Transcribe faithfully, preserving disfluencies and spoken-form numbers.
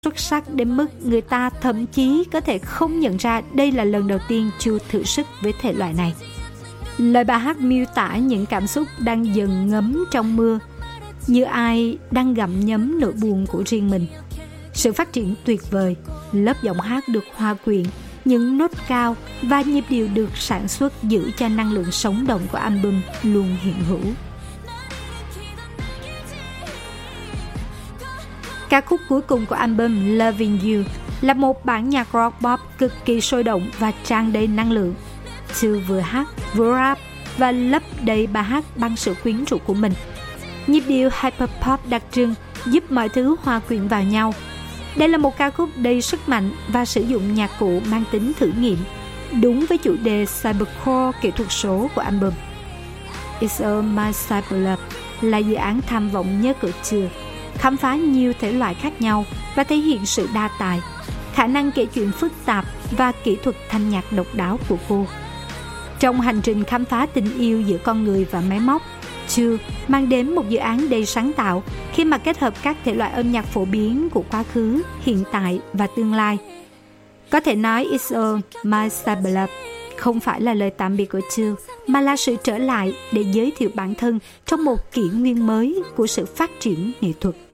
xuất sắc đến mức người ta thậm chí có thể không nhận ra đây là lần đầu tiên Chu thử sức với thể loại này. Lời bài hát miêu tả những cảm xúc đang dần ngấm trong mưa, như ai đang gặm nhấm nỗi buồn của riêng mình. Sự phát triển tuyệt vời, lớp giọng hát được hòa quyện, những nốt cao và nhịp điệu được sản xuất giữ cho năng lượng sống động của album luôn hiện hữu. Ca khúc cuối cùng của album Loving You là một bản nhạc rock pop cực kỳ sôi động và tràn đầy năng lượng. Chu vừa hát vừa rap và lấp đầy bài hát bằng sự quyến rũ của mình. Nhịp điệu hyperpop đặc trưng giúp mọi thứ hòa quyện vào nhau. Đây là một ca khúc đầy sức mạnh và sử dụng nhạc cụ mang tính thử nghiệm, đúng với chủ đề cybercore kỹ thuật số của album. It's All My Cyber Love là dự án tham vọng nhất của Chu, khám phá nhiều thể loại khác nhau và thể hiện sự đa tài, khả năng kể chuyện phức tạp và kỹ thuật thanh nhạc độc đáo của cô. Trong hành trình khám phá tình yêu giữa con người và máy móc, Chu mang đến một dự án đầy sáng tạo khi mà kết hợp các thể loại âm nhạc phổ biến của quá khứ, hiện tại và tương lai. Có thể nói It's All My Cyber Love không phải là lời tạm biệt của Chu, mà là sự trở lại để giới thiệu bản thân trong một kỷ nguyên mới của sự phát triển nghệ thuật.